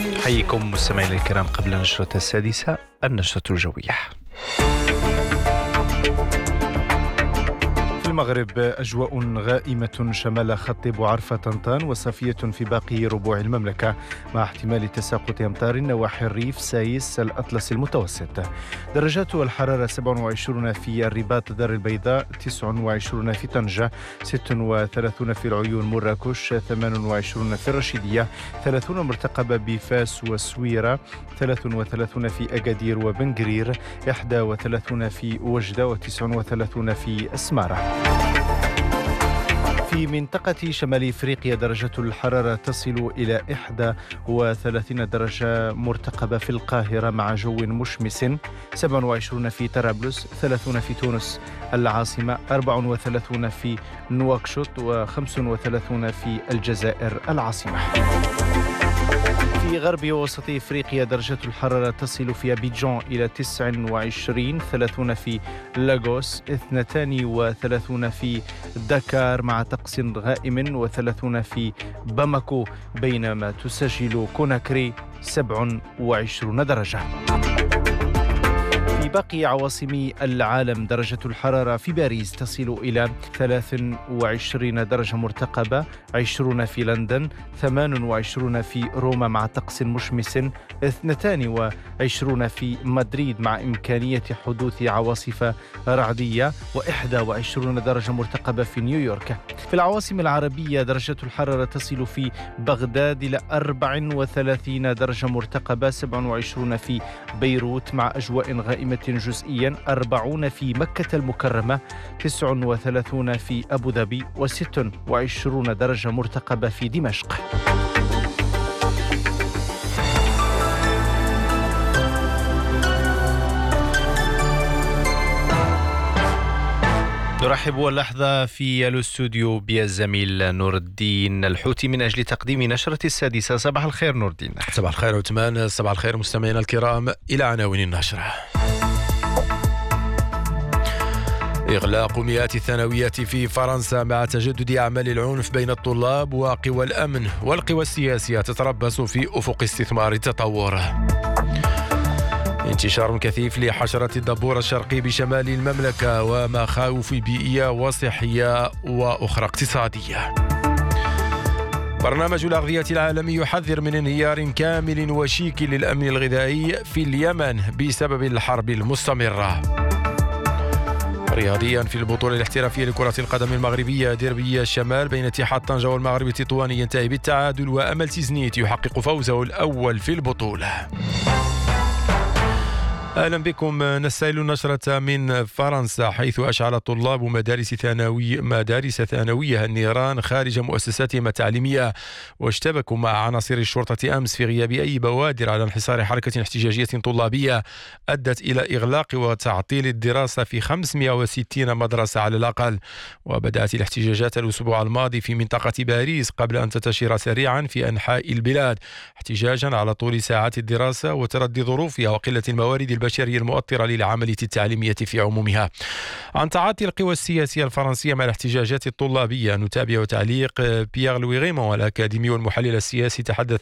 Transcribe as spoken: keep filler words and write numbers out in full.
حيكم مستمعينا الكرام. قبل النشرة السادسة النشرة الجوية. في المغرب أجواء غائمة شمال خط بوعرفة طنطان وصافية في باقي ربوع المملكة مع احتمال تساقط أمطار نواحي الريف سايس الأطلس المتوسط. درجات الحرارة سبعة وعشرين في الرباط دار البيضاء، تسعة وعشرين في طنجة، ستة وثلاثين في العيون مراكش، ثمانية وعشرين في الرشيدية، ثلاثين مرتقبة بفاس وسويرة، ثلاثة وثلاثين في أكادير وبنقرير، واحد وثلاثين في وجدة، وتسعة وثلاثين في أسمارة. في منطقة شمال إفريقيا درجة الحرارة تصل إلى واحد وثلاثين درجة مرتقبة في القاهرة مع جو مشمس، سبعة وعشرين في طرابلس، ثلاثين في تونس العاصمة، أربعة وثلاثين في نواكشوط، وخمسة وثلاثين في الجزائر العاصمة. في غرب ووسط إفريقيا درجة الحرارة تصل في أبيجان إلى تسعة وعشرين، ثلاثين في لاغوس، اثنين وثلاثين في دكار مع طقس غائم، وثلاثين في باماكو، بينما تسجل كوناكري سبعة وعشرين درجة. في باقي عواصم العالم درجة الحرارة في باريس تصل إلى ثلاثة وعشرين درجة مرتقبة، عشرين في لندن، ثمانية وعشرين في روما مع طقس مشمس، اثنين وعشرين في مدريد مع إمكانية حدوث عواصف رعدية، وواحد وعشرين درجة مرتقبة في نيويورك. في العواصم العربية درجة الحرارة تصل في بغداد إلى أربعة وثلاثين درجة مرتقبة، سبعة وعشرين في بيروت مع أجواء غائمة جزئيا، أربعين في مكة المكرمة، تسعة وثلاثين في أبو ظبي، وستة وعشرين درجة مرتقبة في دمشق. نرحب اللحظة في الاستوديو بالزميل نور الدين الحوتي من أجل تقديم نشرة السادسة. صباح الخير نور الدين. صباح الخير عثمان. صباح الخير مستمعينا الكرام. إلى عناوين النشرة. إغلاق مئات الثانويات في فرنسا مع تجدد أعمال العنف بين الطلاب، وقوى الأمن والقوى السياسية تتربص في أفق استثمار التطور. انتشار كثيف لحشرة الدبور الشرقي بشمال المملكة، ومخاوف بيئية وصحية وأخرى اقتصادية. برنامج الأغذية العالمي يحذر من انهيار كامل وشيك للأمن الغذائي في اليمن بسبب الحرب المستمرة. رياضيا في البطولة الاحترافية لكرة القدم المغربية، ديربي الشمال بين اتحاد طنجة والمغرب التطواني ينتهي بالتعادل، وأمل تيزنيت يحقق فوزه الأول في البطولة. أهلا بكم. نستهل النشرة من فرنسا، حيث أشعل طلاب مدارس ثانوي مدارس ثانوية النيران خارج مؤسساتهم التعليمية، واشتبكوا مع عناصر الشرطة أمس في غياب أي بوادر على انحصار حركة احتجاجية طلابية أدت إلى إغلاق وتعطيل الدراسة في خمسمئة وستين مدرسة على الأقل. وبدأت الاحتجاجات الأسبوع الماضي في منطقة باريس قبل أن تنتشر سريعا في أنحاء البلاد، احتجاجا على طول ساعات الدراسة وتردي ظروفها وقلة الموارد البشرية المؤطرة للعملية التعليمية في عمومها. عن تعاطي القوى السياسية الفرنسية مع الاحتجاجات الطلابية، نتابع تعليق بيير لوي غيمون الأكاديمي والمحلل السياسي تحدث